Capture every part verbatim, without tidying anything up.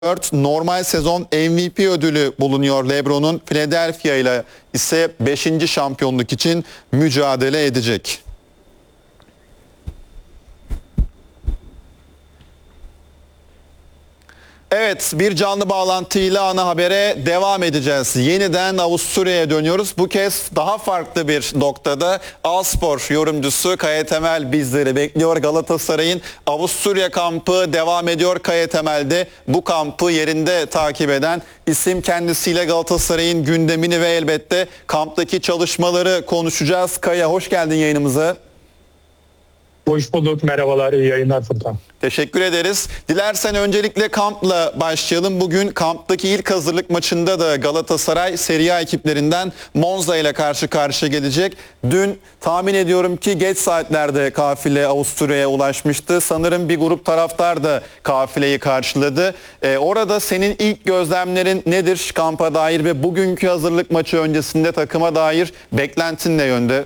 dört normal sezon M V P ödülü bulunuyor LeBron'un. Philadelphia ile ise beşinci şampiyonluk için mücadele edecek. Evet, bir canlı bağlantıyla ana habere devam edeceğiz. Yeniden Avusturya'ya dönüyoruz. Bu kez daha farklı bir noktada Alspor yorumcusu Kaya Temel bizleri bekliyor. Galatasaray'ın Avusturya kampı devam ediyor. Kaya Temel'de bu kampı yerinde takip eden isim, kendisiyle Galatasaray'ın gündemini ve elbette kamptaki çalışmaları konuşacağız. Kaya, hoş geldin yayınımıza. Hoş bulduk. Merhabalar. İyi yayınlar Furkan. Teşekkür ederiz. Dilersen öncelikle kampla başlayalım. Bugün kamptaki ilk hazırlık maçında da Galatasaray Serie A ekiplerinden Monza ile karşı karşıya gelecek. Dün tahmin ediyorum ki geç saatlerde kafile Avusturya'ya ulaşmıştı. Sanırım bir grup taraftar da kafileyi karşıladı. Ee, orada senin ilk gözlemlerin nedir kampa dair ve bugünkü hazırlık maçı öncesinde takıma dair beklentin ne yönde?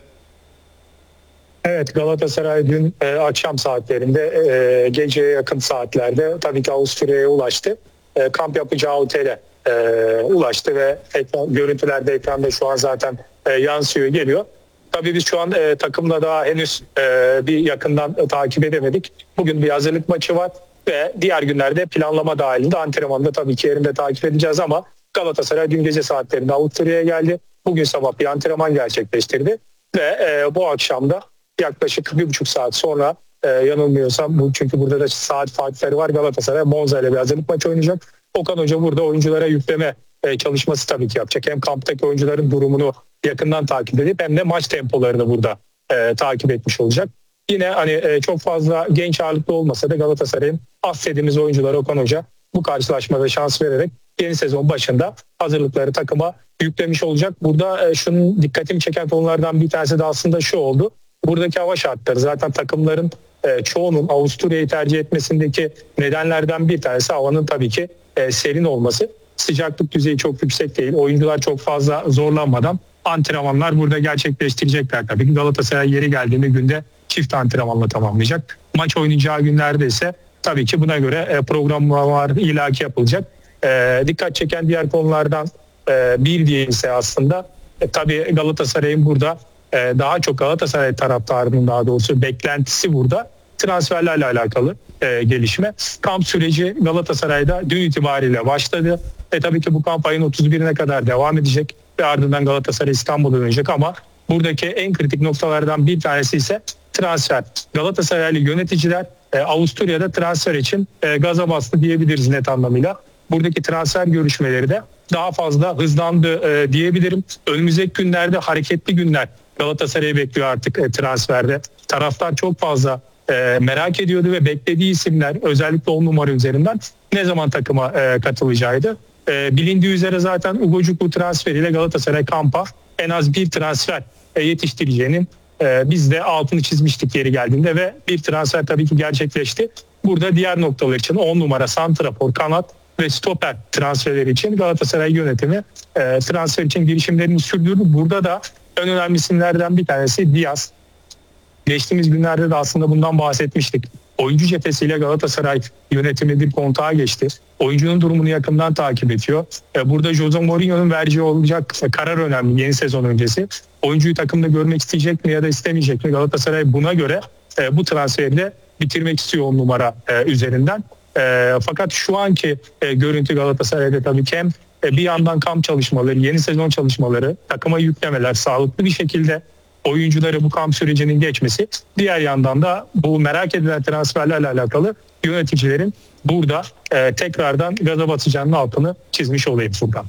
Evet, Galatasaray dün e, akşam saatlerinde e, geceye yakın saatlerde tabii ki Avusturya'ya ulaştı. E, kamp yapacağı otele e, ulaştı ve ekran, görüntülerde ekranda şu an zaten e, yansıyor, geliyor. Tabii biz şu an e, takımla daha henüz e, bir yakından e, takip edemedik. Bugün bir hazırlık maçı var ve diğer günlerde planlama dahilinde antrenmanda tabii ki yerinde takip edeceğiz ama Galatasaray dün gece saatlerinde Avusturya'ya geldi. Bugün sabah bir antrenman gerçekleştirdi ve e, bu akşam da yaklaşık bir buçuk saat sonra e, yanılmıyorsam, bu çünkü burada da saat farkları var, Galatasaray Monza ile bir hazırlık maçı oynayacak. Okan Hoca burada oyunculara yükleme e, çalışması tabii ki yapacak. Hem kamptaki oyuncuların durumunu yakından takip edip hem de maç tempolarını burada e, takip etmiş olacak. Yine hani e, çok fazla genç ağırlıklı olmasa da Galatasaray'ın affediğimiz oyunculara Okan Hoca bu karşılaşmada şans vererek yeni sezon başında hazırlıkları takıma yüklemiş olacak. Burada e, şunun dikkatimi çeken konulardan bir tanesi de aslında şu oldu. Buradaki hava şartları zaten takımların e, çoğunun Avusturya'yı tercih etmesindeki nedenlerden bir tanesi havanın tabii ki e, serin olması. Sıcaklık düzeyi çok yüksek değil. Oyuncular çok fazla zorlanmadan antrenmanlar burada gerçekleştirecekler tabii ki. Galatasaray yeri geldiğinde günde çift antrenmanla tamamlayacak. Maç oynayacağı günlerde ise tabii ki buna göre e, programlar ilaki yapılacak. E, dikkat çeken diğer konulardan e, bir diye ise aslında e, tabii Galatasaray'ın burada daha çok Galatasaray taraftarının daha doğrusu beklentisi burada transferlerle alakalı e, gelişme. Kamp süreci Galatasaray'da dün itibariyle başladı. E tabii ki bu kamp ayın otuz birine kadar devam edecek ve ardından Galatasaray İstanbul'a dönecek ama buradaki en kritik noktalardan bir tanesi ise transfer. Galatasaraylı yöneticiler e, Avusturya'da transfer için e, gaza bastı diyebiliriz net anlamıyla. Buradaki transfer görüşmeleri de daha fazla hızlandı e, diyebilirim. Önümüzdeki günlerde hareketli günler Galatasaray'ı bekliyor artık e, transferde. Taraftar çok fazla e, merak ediyordu ve beklediği isimler özellikle on numara üzerinden ne zaman takıma e, katılacağıydı. E, bilindiği üzere zaten Ugojukwu transferiyle Galatasaray kampa en az bir transfer e, yetiştireceğinin e, biz de altını çizmiştik yeri geldiğinde ve bir transfer tabii ki gerçekleşti. Burada diğer noktalar için on numara, santrafor, kanat ve stoper transferleri için Galatasaray yönetimi e, transfer için girişimlerini sürdürdü. Burada da en önemli isimlerden bir tanesi Diaz. Geçtiğimiz günlerde de aslında bundan bahsetmiştik. Oyuncu cephesiyle Galatasaray yönetimi bir kontağa geçti. Oyuncunun durumunu yakından takip ediyor. Burada Jose Mourinho'nun vereceği olacak karar önemli yeni sezon öncesi. Oyuncuyu takımda görmek isteyecek mi ya da istemeyecek mi? Galatasaray buna göre bu transferi de bitirmek istiyor on numara üzerinden. Fakat şu anki görüntü Galatasaray'da tabii ki hem bir yandan kamp çalışmaları, yeni sezon çalışmaları, takıma yüklemeler, sağlıklı bir şekilde oyuncuları bu kamp sürecinin geçmesi. Diğer yandan da bu merak edilen transferlerle alakalı yöneticilerin burada e, tekrardan gaza basacağının altını çizmiş olayım Furkan.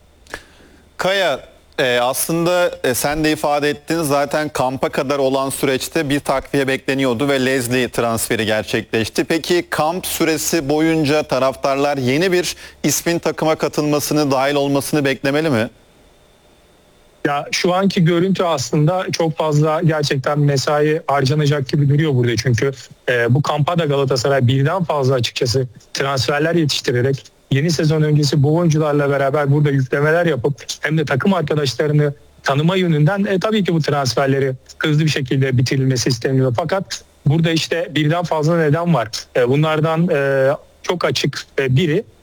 Kaya, e, aslında e, sen de ifade ettin, zaten kampa kadar olan süreçte bir takviye bekleniyordu ve Leslie transferi gerçekleşti. Peki kamp süresi boyunca taraftarlar yeni bir ismin takıma katılmasını, dahil olmasını beklemeli mi? Ya şu anki görüntü aslında çok fazla gerçekten mesai harcanacak gibi duruyor burada. Çünkü e, bu kampa da Galatasaray birden fazla açıkçası transferler yetiştirerek yeni sezon öncesi bu oyuncularla beraber burada yüklemeler yapıp hem de takım arkadaşlarını tanıma yönünden e, tabii ki bu transferleri hızlı bir şekilde bitirilmesi isteniyor. Fakat burada işte birden fazla neden var. E, bunlardan e, çok açık e, biri